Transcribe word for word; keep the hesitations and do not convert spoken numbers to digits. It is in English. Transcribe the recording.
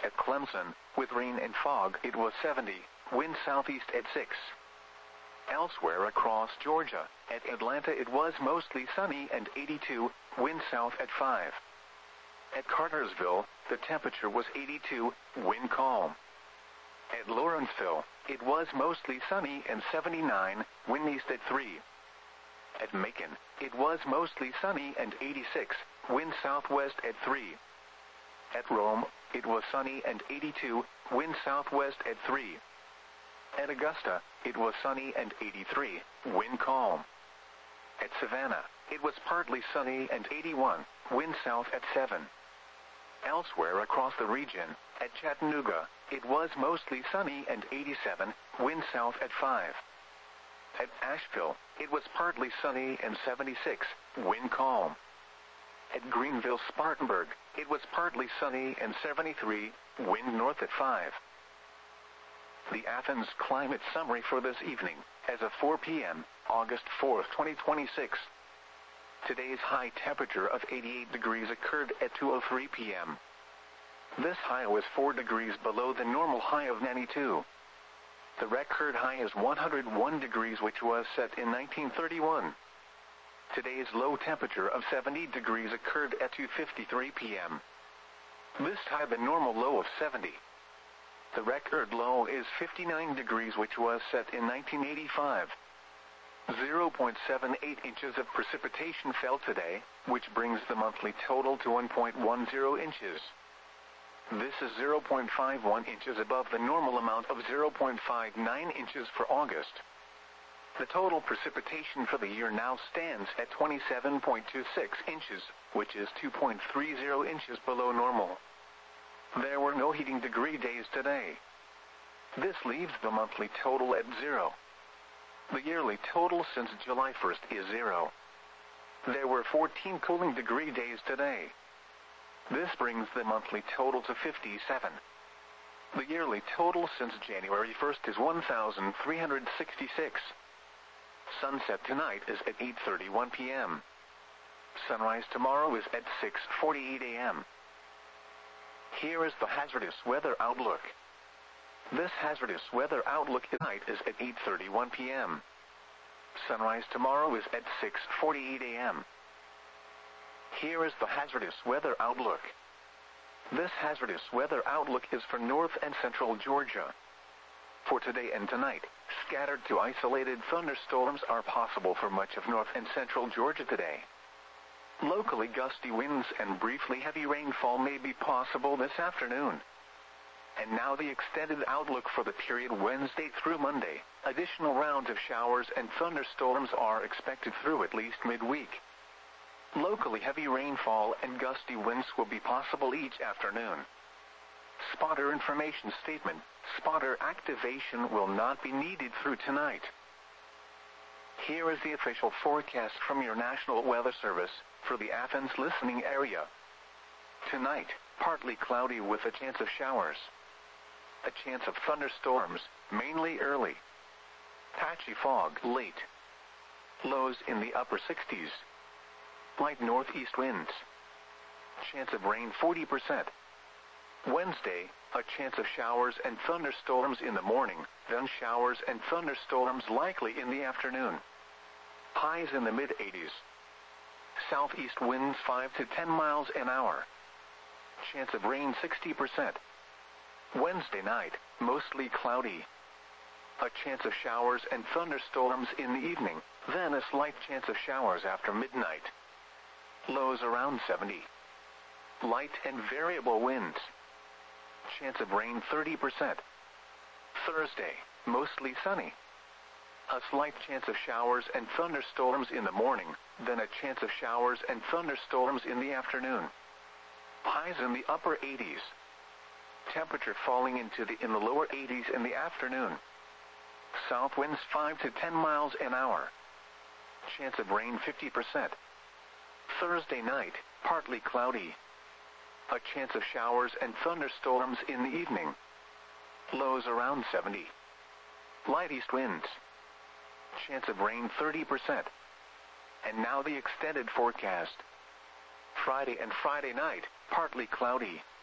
At Clemson, with rain and fog, it was seventy, wind southeast at six. Elsewhere across Georgia, at Atlanta it was mostly sunny and eighty-two, wind south at five. At Cartersville, the temperature was eighty-two, wind calm. At Lawrenceville, it was mostly sunny and seventy-nine, wind east at three. At Macon, it was mostly sunny and eighty-six, wind southwest at three. At Rome, it was sunny and eighty-two, wind southwest at three. At Augusta, it was sunny and eighty-three, wind calm. At Savannah, it was partly sunny and eighty-one, wind south at seven. Elsewhere across the region, at Chattanooga, it was mostly sunny and eighty-seven, wind south at five. At Asheville, it was partly sunny and seventy-six, wind calm. At Greenville-Spartanburg, it was partly sunny and seventy-three, wind north at five. The Athens climate summary for this evening, as of four p m, August fourth, twenty twenty-six. Today's high temperature of eighty-eight degrees occurred at two oh three p m This high was four degrees below the normal high of ninety-two. The record high is one hundred one degrees, which was set in nineteen thirty-one. Today's low temperature of seventy degrees occurred at two fifty-three p m This tied the normal low of seventy. The record low is fifty-nine degrees, which was set in nineteen eighty-five. zero point seven eight inches of precipitation fell today, which brings the monthly total to one point one zero inches. This is zero point five one inches above the normal amount of zero point five nine inches for August. The total precipitation for the year now stands at twenty-seven point two six inches, which is two point three zero inches below normal. There were no heating degree days today. This leaves the monthly total at zero. The yearly total since July first is zero. There were fourteen cooling degree days today. This brings the monthly total to fifty-seven. The yearly total since January first is one thousand three hundred sixty-six. Sunset tonight is at eight thirty-one p m Sunrise tomorrow is at six forty-eight a m Here is the hazardous weather outlook. This hazardous weather outlook tonight is at eight thirty-one p m Sunrise tomorrow is at six forty-eight a m Here is the hazardous weather outlook. This hazardous weather outlook is for north and central Georgia. For today and tonight, scattered to isolated thunderstorms are possible for much of north and central Georgia today. Locally gusty winds and briefly heavy rainfall may be possible this afternoon. And now the extended outlook for the period Wednesday through Monday. Additional rounds of showers and thunderstorms are expected through at least midweek. Locally heavy rainfall and gusty winds will be possible each afternoon. Spotter information statement: spotter activation will not be needed through tonight. Here is the official forecast from your National Weather Service for the Athens listening area. Tonight, partly cloudy with a chance of showers. A chance of thunderstorms, mainly early. Patchy fog late. Lows in the upper sixties. Light northeast winds. Chance of rain forty percent. Wednesday, a chance of showers and thunderstorms in the morning, then showers and thunderstorms likely in the afternoon. Highs in the mid eighties. Southeast winds five to ten miles an hour. Chance of rain sixty percent. Wednesday night, mostly cloudy. A chance of showers and thunderstorms in the evening, then a slight chance of showers after midnight. Lows around seventy. Light and variable winds. Chance of rain thirty percent. Thursday, mostly sunny. A slight chance of showers and thunderstorms in the morning, then a chance of showers and thunderstorms in the afternoon. Highs in the upper eighties. Temperature falling into the in the lower eighties in the afternoon. South winds five to ten miles an hour. Chance of rain fifty percent. Thursday night, partly cloudy. A chance of showers and thunderstorms in the evening. Lows around seventy. Light east winds. Chance of rain thirty percent. And now the extended forecast. Friday and Friday night, partly cloudy.